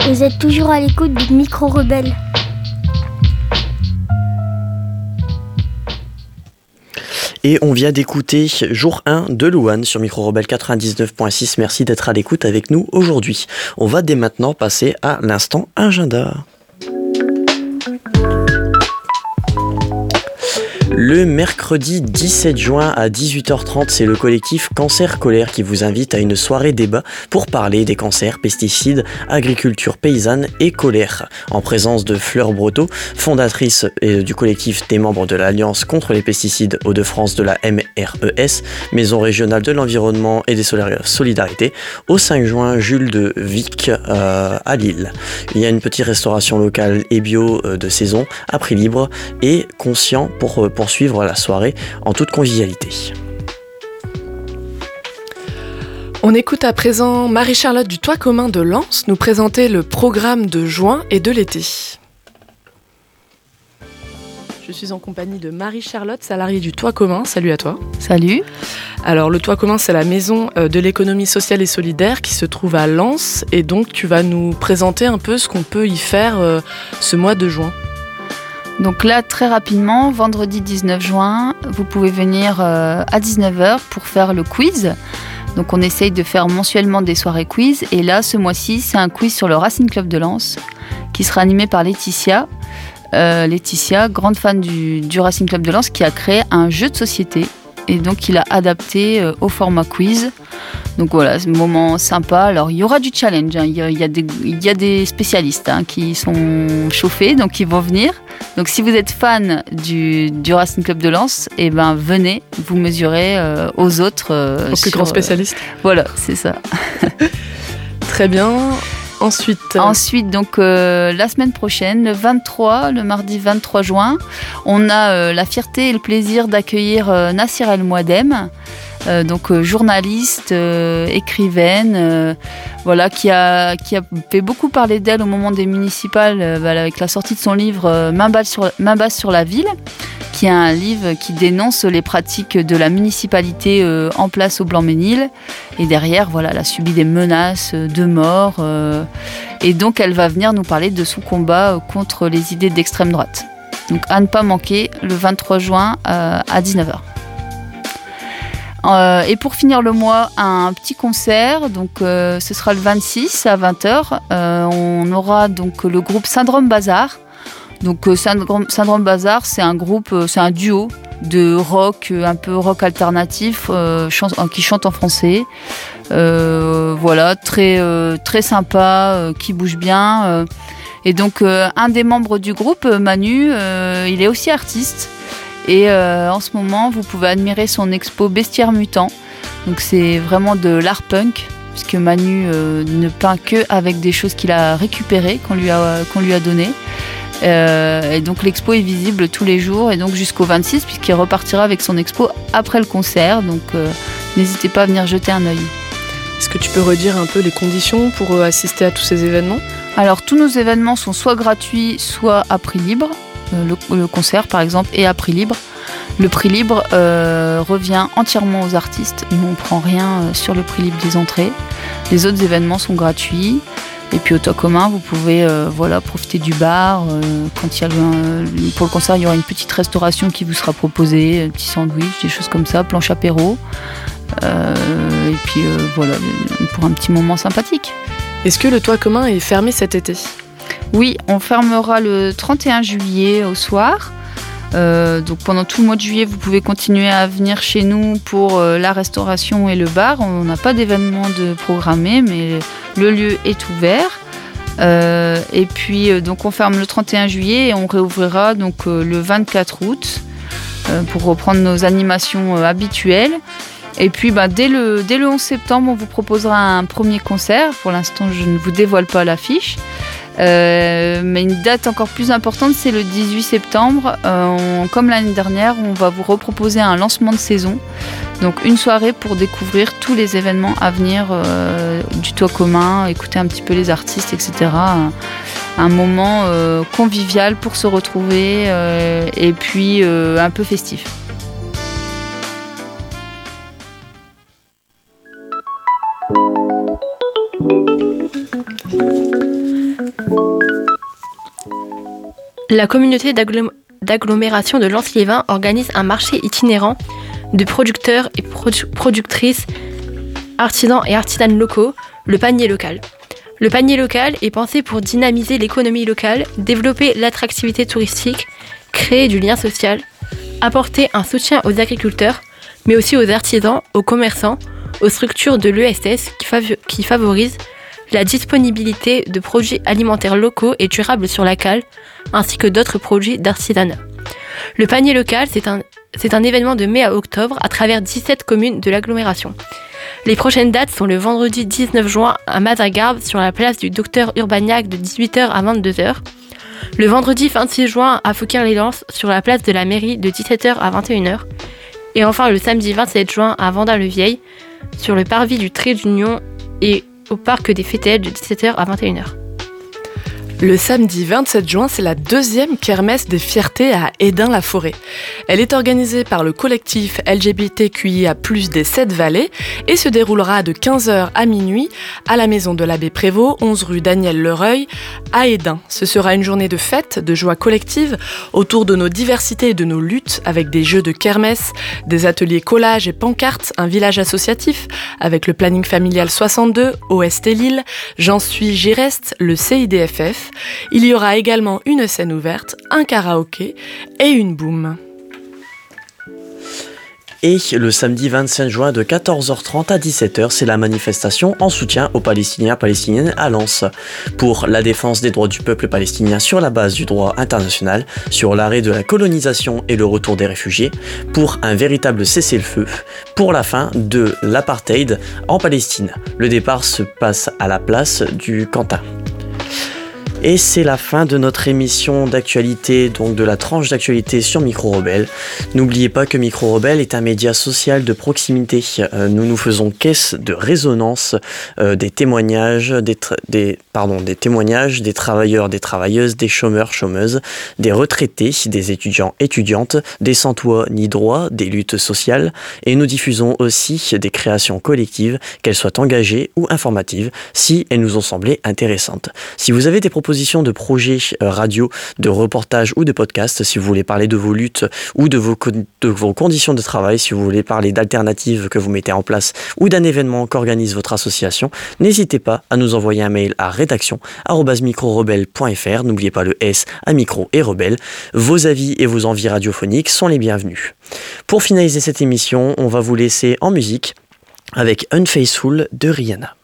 Vous êtes toujours à l'écoute du Micro Rebelle. Et on vient d'écouter Jour 1 de Louane sur Micro Rebelle 99.6. Merci d'être à l'écoute avec nous aujourd'hui. On va dès maintenant passer à l'instant agenda. Le mercredi 17 juin à 18h30, c'est le collectif Cancer Colère qui vous invite à une soirée débat pour parler des cancers, pesticides, agriculture paysanne et colère. En présence de Fleur Breteau, fondatrice du collectif des membres de l'Alliance contre les pesticides Hauts-de-France de la MRES, Maison régionale de l'environnement et des solidarités, au 5 juin, Jules de Vic à Lille. Il y a une petite restauration locale et bio de saison à prix libre et conscient pour poursuivre la soirée en toute convivialité. On écoute à présent Marie-Charlotte du Toit commun de Lens nous présenter le programme de juin et de l'été. Je suis en compagnie de Marie-Charlotte, salariée du Toit commun. Salut à toi. Salut. Alors le Toit commun, c'est la maison de l'économie sociale et solidaire qui se trouve à Lens. Et donc tu vas nous présenter un peu ce qu'on peut y faire ce mois de juin. Donc là, très rapidement, vendredi 19 juin, vous pouvez venir à 19h pour faire le quiz. Donc on essaye de faire mensuellement des soirées quiz. Et là, ce mois-ci, c'est un quiz sur le Racing Club de Lens qui sera animé par Laetitia. Laetitia, grande fan du Racing Club de Lens, qui a créé un jeu de société. Et donc il a adapté au format quiz. Donc voilà, c'est un moment sympa. Alors il y aura du challenge, hein. Il y a des spécialistes qui sont chauffés, donc ils vont venir. Donc si vous êtes fan du Racing Club de Lens, eh ben, venez vous mesurer aux autres. Aux plus grands spécialistes. Voilà, c'est ça. Très bien. Ensuite, donc la semaine prochaine, le mardi 23 juin, on a la fierté et le plaisir d'accueillir Nassir El Mouadem, donc journaliste, écrivaine, voilà, qui a fait beaucoup parler d'elle au moment des municipales avec la sortie de son livre Main basse sur la ville, qui est un livre qui dénonce les pratiques de la municipalité en place au Blanc-Ménil. Et derrière, voilà, elle a subi des menaces de mort. Et donc, elle va venir nous parler de son combat contre les idées d'extrême droite. Donc, à ne pas manquer, le 23 juin à 19h. Et pour finir le mois, un petit concert. Donc, ce sera le 26 à 20h. On aura donc le groupe Syndrome Bazar. Donc Syndrome Bazar, c'est un groupe, c'est un duo de rock, un peu rock alternatif, qui chante en français. Voilà, très sympa, qui bouge bien. Et donc un des membres du groupe, Manu, il est aussi artiste. Et en ce moment, vous pouvez admirer son expo Bestiaire Mutant. Donc c'est vraiment de l'art punk, puisque Manu ne peint que avec des choses qu'il a récupérées, qu'on lui a données. Et donc l'expo est visible tous les jours et donc jusqu'au 26 puisqu'il repartira avec son expo après le concert, donc n'hésitez pas à venir jeter un œil. Est-ce que tu peux redire un peu les conditions pour assister à tous ces événements ? Alors tous nos événements sont soit gratuits soit à prix libre, le concert par exemple est à prix libre. Le prix libre revient entièrement aux artistes, nous on prend rien sur le prix libre des entrées. Les autres événements sont gratuits. Et puis au Toit commun, vous pouvez profiter du bar. Quand il y a pour le concert, il y aura une petite restauration qui vous sera proposée, un petit sandwich, des choses comme ça, planche apéro. Et puis voilà, pour un petit moment sympathique. Est-ce que le Toit commun est fermé cet été ? Oui, on fermera le 31 juillet au soir. Donc pendant tout le mois de juillet, vous pouvez continuer à venir chez nous pour la restauration et le bar. On n'a pas d'événement de programmé, mais le lieu est ouvert. Et puis donc on ferme le 31 juillet et on réouvrira donc le 24 août pour reprendre nos animations habituelles. Et puis dès le 11 septembre, on vous proposera un premier concert. Pour l'instant, je ne vous dévoile pas l'affiche. Mais une date encore plus importante, c'est le 18 septembre. Comme l'année dernière, on va vous reproposer un lancement de saison. Donc une soirée pour découvrir tous les événements à venir du Toit commun, écouter un petit peu les artistes, etc. Un moment convivial pour se retrouver et puis un peu festif. La communauté d'agglomération de Lens-Liévin organise un marché itinérant de producteurs et productrices, artisans et artisanes locaux, le panier local. Le panier local est pensé pour dynamiser l'économie locale, développer l'attractivité touristique, créer du lien social, apporter un soutien aux agriculteurs, mais aussi aux artisans, aux commerçants, aux structures de l'ESS qui favorisent la disponibilité de produits alimentaires locaux et durables sur la cale, ainsi que d'autres produits d'artisanat. Le panier local, c'est un événement de mai à octobre à travers 17 communes de l'agglomération. Les prochaines dates sont le vendredi 19 juin à Mazagarbe sur la place du Docteur Urbaniak de 18h à 22h, le vendredi 26 juin à Fouquier-les-Lances sur la place de la mairie de 17h à 21h, et enfin le samedi 27 juin à Vendin-le-Vieil sur le parvis du Trait d'Union et au parc des Fételles de 17h à 21h. Le samedi 27 juin, c'est la 2e kermesse des fiertés à Hesdin-la-Forêt. Elle est organisée par le collectif LGBTQIA+, des 7 Vallées et se déroulera de 15h à minuit à la maison de l'abbé Prévost, 11 rue Daniel Lereuil, à Hesdin. Ce sera une journée de fête, de joie collective autour de nos diversités et de nos luttes avec des jeux de kermesse, des ateliers collage et pancartes, un village associatif avec le planning familial 62, OST Lille, J'en suis, j'y reste, le CIDFF. Il y aura également une scène ouverte, un karaoké et une boum. Et le samedi 25 juin de 14h30 à 17h, c'est la manifestation en soutien aux Palestiniens et Palestiniennes à Lens pour la défense des droits du peuple palestinien sur la base du droit international, sur l'arrêt de la colonisation et le retour des réfugiés, pour un véritable cessez-le-feu, pour la fin de l'apartheid en Palestine. Le départ se passe à la place du Quentin. Et c'est la fin de notre émission d'actualité, donc de la tranche d'actualité sur Micro Rebelle. N'oubliez pas que Micro Rebelle est un média social de proximité. Nous nous faisons caisse de résonance des témoignages, des témoignages des travailleurs, des travailleuses, des chômeurs, chômeuses, des retraités, des étudiants, étudiantes, des sans toit ni droit, des luttes sociales. Et nous diffusons aussi des créations collectives, qu'elles soient engagées ou informatives, si elles nous ont semblé intéressantes. Si vous avez des propositions de projets radio, de reportages ou de podcasts, si vous voulez parler de vos luttes ou de vos conditions de travail, si vous voulez parler d'alternatives que vous mettez en place ou d'un événement qu'organise votre association, n'hésitez pas à nous envoyer un mail à rédaction@microrebelle.fr. N'oubliez pas le S à micro et rebelle. Vos avis et vos envies radiophoniques sont les bienvenus. Pour finaliser cette émission, on va vous laisser en musique avec Unfaithful de Rihanna.